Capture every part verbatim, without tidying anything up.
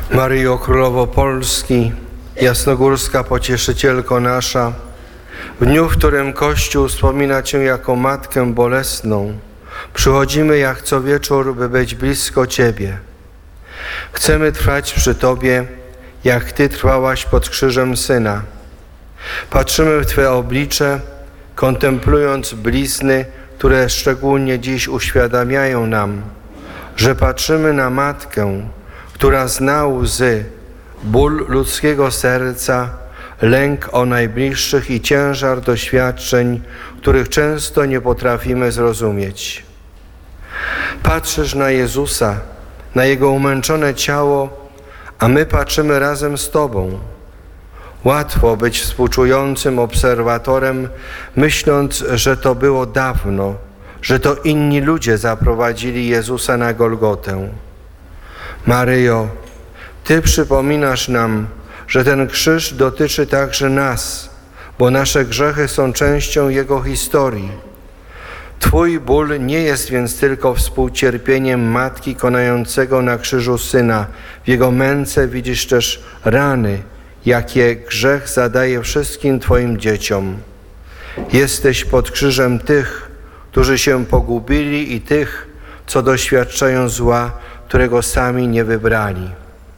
Maryjo Królowo Polski, jasnogórska Pocieszycielko nasza, w dniu, w którym Kościół wspomina Cię jako Matkę Bolesną, przychodzimy jak co wieczór, by być blisko Ciebie. Chcemy trwać przy Tobie, jak Ty trwałaś pod krzyżem Syna. Patrzymy w Twe oblicze, kontemplując blizny, które szczególnie dziś uświadamiają nam, że patrzymy na Matkę, która zna łzy, ból ludzkiego serca, lęk o najbliższych i ciężar doświadczeń, których często nie potrafimy zrozumieć. Patrzysz na Jezusa, na Jego umęczone ciało, a my patrzymy razem z Tobą. Łatwo być współczującym obserwatorem, myśląc, że to było dawno, że to inni ludzie zaprowadzili Jezusa na Golgotę. Maryjo, Ty przypominasz nam, że ten krzyż dotyczy także nas, bo nasze grzechy są częścią Jego historii. Twój ból nie jest więc tylko współcierpieniem matki konającego na krzyżu Syna. W Jego męce widzisz też rany, jakie grzech zadaje wszystkim Twoim dzieciom. Jesteś pod krzyżem tych, którzy się pogubili i tych, co doświadczają zła, którego sami nie wybrali.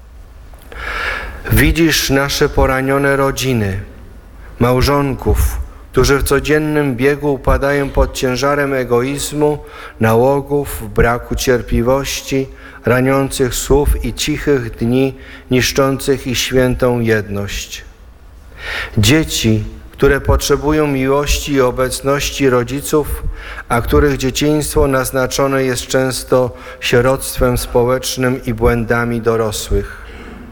Widzisz nasze poranione rodziny, małżonków, którzy w codziennym biegu upadają pod ciężarem egoizmu, nałogów, braku cierpliwości, raniących słów i cichych dni, niszczących ich świętą jedność. Dzieci, które potrzebują miłości i obecności rodziców, a których dzieciństwo naznaczone jest często sieroctwem społecznym i błędami dorosłych.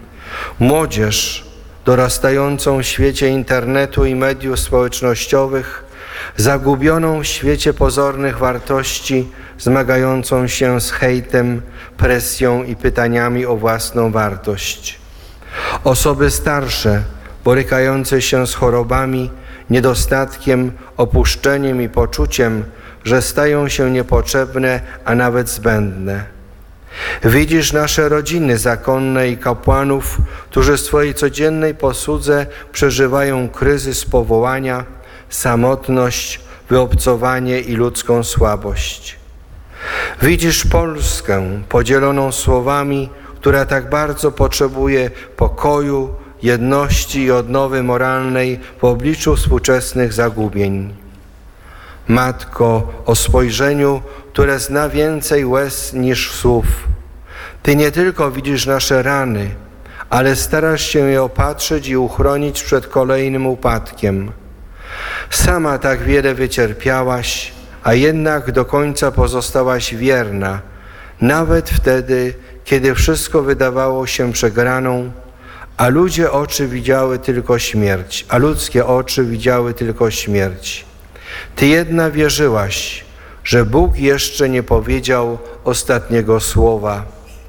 Młodzież dorastającą w świecie internetu i mediów społecznościowych, zagubioną w świecie pozornych wartości, zmagającą się z hejtem, presją i pytaniami o własną wartość. Osoby starsze, borykające się z chorobami, niedostatkiem, opuszczeniem i poczuciem, że stają się niepotrzebne, a nawet zbędne. Widzisz nasze rodziny zakonne i kapłanów, którzy w swojej codziennej posłudze przeżywają kryzys powołania, samotność, wyobcowanie i ludzką słabość. Widzisz Polskę podzieloną słowami, która tak bardzo potrzebuje pokoju, jedności i odnowy moralnej w obliczu współczesnych zagubień. Matko, o spojrzeniu, które zna więcej łez niż słów. Ty nie tylko widzisz nasze rany, ale starasz się je opatrzyć i uchronić przed kolejnym upadkiem. Sama tak wiele wycierpiałaś, a jednak do końca pozostałaś wierna, nawet wtedy, kiedy wszystko wydawało się przegraną, a ludzie oczy widziały tylko śmierć, a ludzkie oczy widziały tylko śmierć. Ty jedna wierzyłaś, że Bóg jeszcze nie powiedział ostatniego słowa.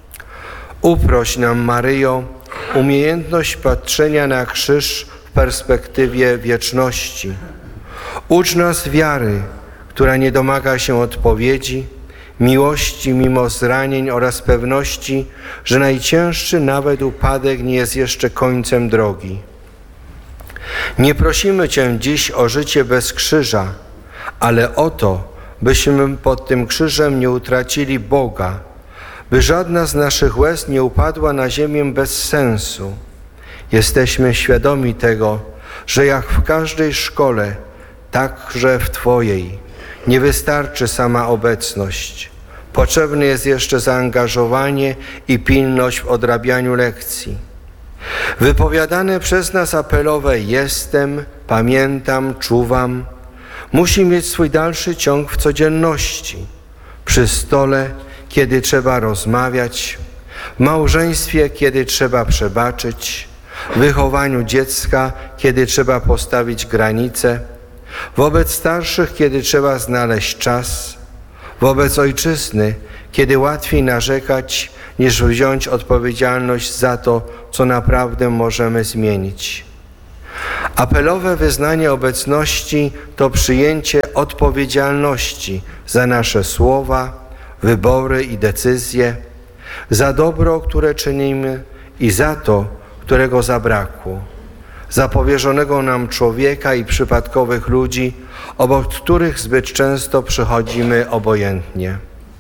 Uproś nam, Maryjo, umiejętność patrzenia na krzyż w perspektywie wieczności. Ucz nas wiary, która nie domaga się odpowiedzi, miłości mimo zranień oraz pewności, że najcięższy nawet upadek nie jest jeszcze końcem drogi. Nie prosimy Cię dziś o życie bez krzyża, ale o to, byśmy pod tym krzyżem nie utracili Boga, by żadna z naszych łez nie upadła na ziemię bez sensu. Jesteśmy świadomi tego, że jak w każdej szkole, także w Twojej, nie wystarczy sama obecność. Potrzebne jest jeszcze zaangażowanie i pilność w odrabianiu lekcji. Wypowiadane przez nas apelowe jestem, pamiętam, czuwam, musi mieć swój dalszy ciąg w codzienności, przy stole, kiedy trzeba rozmawiać, w małżeństwie, kiedy trzeba przebaczyć, w wychowaniu dziecka, kiedy trzeba postawić granice, wobec starszych, kiedy trzeba znaleźć czas, wobec ojczyzny, kiedy łatwiej narzekać, niż wziąć odpowiedzialność za to, co naprawdę możemy zmienić. Apelowe wyznanie obecności to przyjęcie odpowiedzialności za nasze słowa, wybory i decyzje, za dobro, które czynimy i za to, którego zabrakło, za powierzonego nam człowieka i przypadkowych ludzi, obok których zbyt często przychodzimy obojętnie.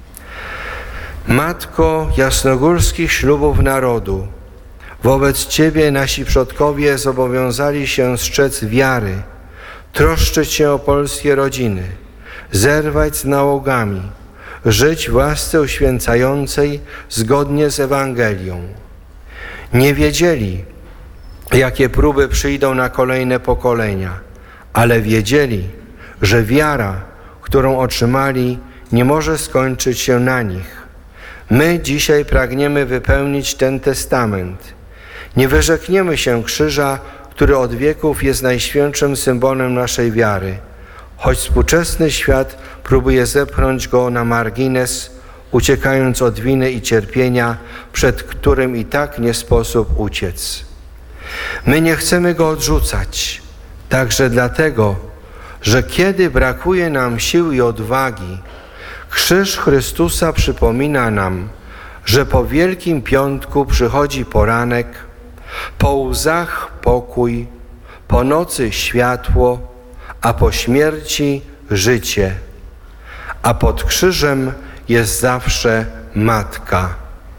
Matko jasnogórskich ślubów narodu, wobec Ciebie nasi przodkowie zobowiązali się strzec wiary, troszczyć się o polskie rodziny, zerwać z nałogami, żyć w łasce uświęcającej zgodnie z Ewangelią. Nie wiedzieli, jakie próby przyjdą na kolejne pokolenia, ale wiedzieli, że wiara, którą otrzymali, nie może skończyć się na nich. My dzisiaj pragniemy wypełnić ten testament. Nie wyrzekniemy się krzyża, który od wieków jest najświętszym symbolem naszej wiary, choć współczesny świat próbuje zepchnąć go na margines, uciekając od winy i cierpienia, przed którym i tak nie sposób uciec. My nie chcemy go odrzucać, także dlatego, że kiedy brakuje nam sił i odwagi, krzyż Chrystusa przypomina nam, że po Wielkim Piątku przychodzi poranek, po łzach pokój, po nocy światło, a po śmierci życie. A pod krzyżem jest zawsze Matka.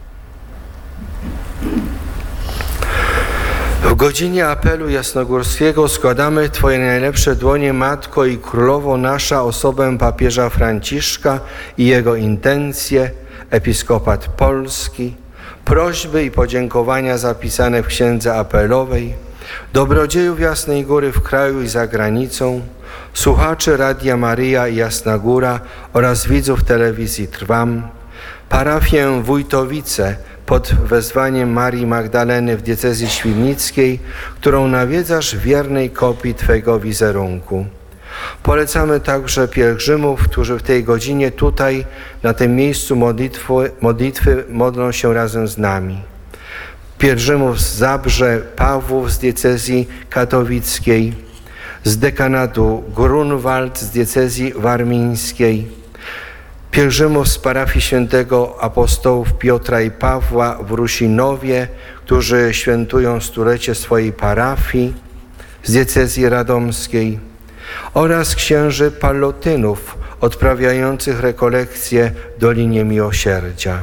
W godzinie apelu jasnogórskiego składamy w Twoje najlepsze dłonie, Matko i Królowo nasza, osobę papieża Franciszka i jego intencje, episkopat polski, prośby i podziękowania zapisane w księdze apelowej, dobrodziejów Jasnej Góry w kraju i za granicą, słuchaczy Radia Maryja i Jasna Góra oraz widzów telewizji Trwam, parafię Wójtowice pod wezwaniem Marii Magdaleny w diecezji świdnickiej, którą nawiedzasz w wiernej kopii Twego wizerunku. Polecamy także pielgrzymów, którzy w tej godzinie tutaj, na tym miejscu modlitwy, modlitwy modlą się razem z nami. Pielgrzymów z Zabrze, Pawłów z diecezji katowickiej, z dekanatu Grunwald z diecezji warmińskiej, pielgrzymów z parafii świętego apostołów Piotra i Pawła w Rusinowie, którzy świętują stulecie swojej parafii, z diecezji radomskiej, oraz księży pallotynów odprawiających rekolekcje w Dolinie Miłosierdzia.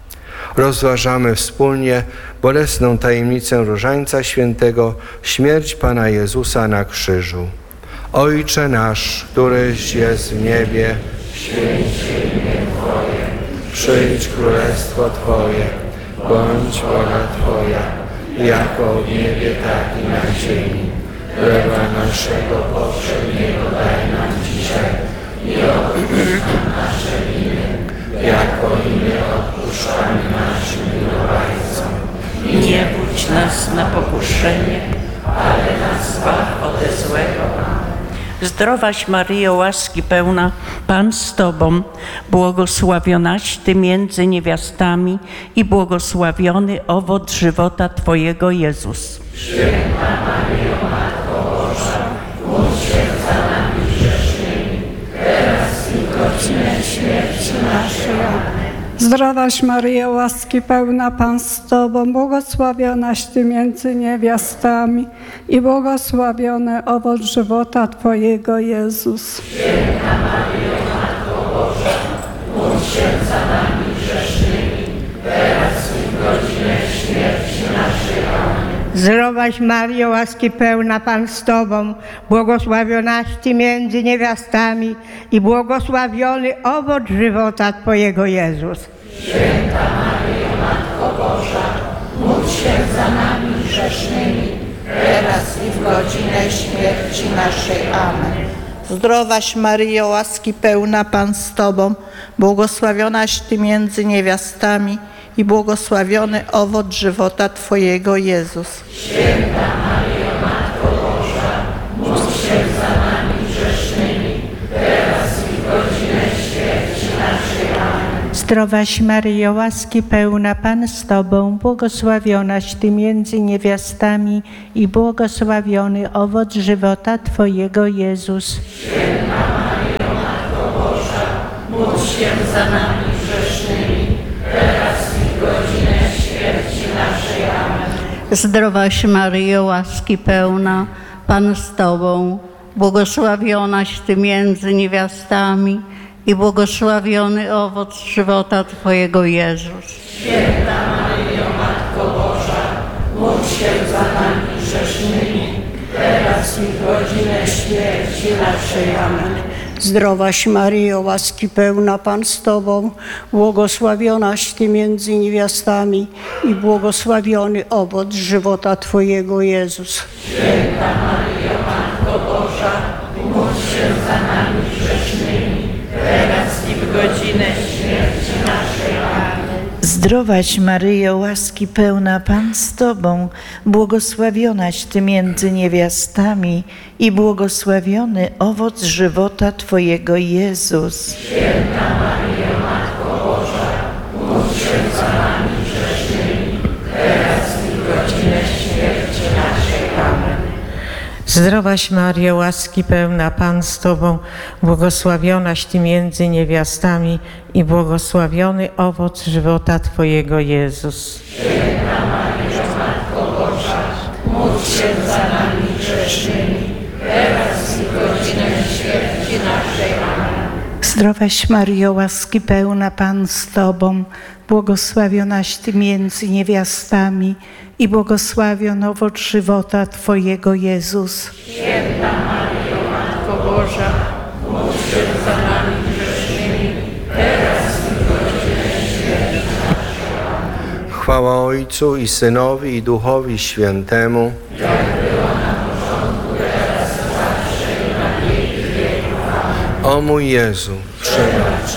Rozważamy wspólnie bolesną tajemnicę Różańca Świętego, śmierć Pana Jezusa na krzyżu. Ojcze nasz, któryś jest w niebie, święć się imię Twoje, przyjdź królestwo Twoje, bądź wola Twoja, jako w niebie, tak i na ziemi. Chleba naszego powszedniego daj nam dzisiaj i odpuść nam nasze winy, jako i my odpuszczamy naszym winowajcom. I nie budź nas na pokuszenie, ale nas zbaw ode złego. Zdrowaś Maryjo, łaski pełna, Pan z Tobą, błogosławionaś Ty między niewiastami i błogosławiony owoc żywota Twojego, Jezus. Święta Maryjo, Matko Boża, módl się za nami grzesznymi, teraz i w godzinę śmierci naszej. Amen. Zdrowaś Maryjo, łaski pełna, Pan z Tobą, błogosławionaś Ty między niewiastami i błogosławiony owoc żywota Twojego, Jezus. Święta Maryjo, Matko Boża, módl się za nami grzesznymi, teraz i w godzinę śmierci naszej. Amen. Zdrowaś Maryjo, łaski pełna, Pan z Tobą, błogosławionaś Ty między niewiastami i błogosławiony owoc żywota Twojego, Jezus. Święta Maryjo, Matko Boża, módl się za nami grzesznymi, teraz i w godzinę śmierci naszej. Amen. Zdrowaś Maryjo, łaski pełna, Pan z Tobą, błogosławionaś Ty między niewiastami i błogosławiony owoc żywota Twojego, Jezus. Święta Maryjo, Matko Boża, módl się za nami grzesznymi, teraz i w godzinę śmierci naszej. Amen. Zdrowaś Maryjo, łaski pełna, Pan z Tobą, błogosławionaś Ty między niewiastami i błogosławiony owoc żywota Twojego, Jezus. Święta Maryjo, Matko Boża, módl się za nami grzesznymi, teraz i w godzinę śmierci naszej. Amen. Zdrowaś Maryjo, łaski pełna, Pan z Tobą, błogosławionaś Ty między niewiastami i błogosławiony owoc żywota Twojego Jezus. Święta Maryjo, Matko Boża, módl się za nami grzesznymi, teraz i w godzinę śmierci naszej. Amen. Zdrowaś Maryjo, łaski pełna, Pan z Tobą, błogosławionaś Ty między niewiastami i błogosławiony owoc żywota Twojego Jezus. Święta Maryjo, Matko Boża, módl się za nami grzesznymi, teraz i w godzinę śmierci naszej. Amen. Zdrowaś Maryjo, łaski pełna, Pan z Tobą, błogosławionaś Ty między niewiastami i błogosławiony owoc żywota Twojego Jezus. Święta Maryjo, Matko Boża, módl się za nami grzesznymi, teraz i w godzinę śmierci naszej. Amen. Zdrowaś Maryjo, łaski pełna, Pan z Tobą, błogosławionaś Ty między niewiastami i błogosławiony owoc żywota Twojego Jezus. Święta Maryjo, Matko Boża, módl się za nami grzesznymi, teraz i w godzinę śmierci naszej. Amen. Zdrowaś Maryjo, łaski pełna, Pan z Tobą, błogosławionaś Ty między niewiastami i błogosławiony owoc żywota Twojego Jezus. Święta Maryjo, Matko Boża, módl się za nami grzesznymi, teraz i w godzinę śmierci naszej. Amen. Chwała Ojcu i Synowi i Duchowi Świętemu. Jak była na początku, teraz i zawsze i na wieki wieków. Amen. O mój Jezu, przebacz